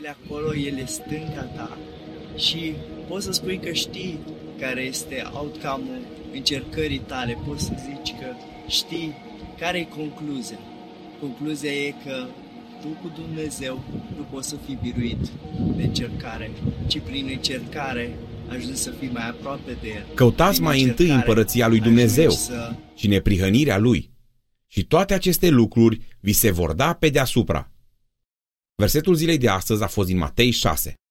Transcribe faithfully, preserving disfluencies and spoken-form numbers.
acolo, El e stânga ta și poți să spui că știi care este outcome-ul încercării tale, poți să zici că știi care e concluzia. Concluzia e că tu cu Dumnezeu nu poți să fii biruit de încercare, ci prin încercare ajungi să fii mai aproape de El. Căutați mai întâi împărăția lui Dumnezeu să... și neprihănirea Lui, și toate aceste lucruri vi se vor da pe deasupra. Versetul zilei de astăzi a fost din Matei șase.